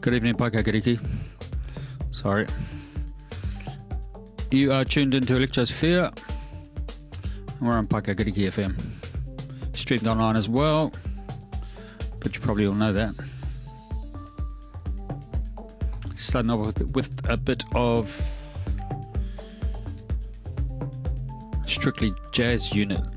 Good evening, Pakakariki. Sorry. You are tuned into Electrosphere. We're on Pakakariki FM. Streamed online as well, but you probably all know that. Starting off with a bit of Strictly Jazz Unit.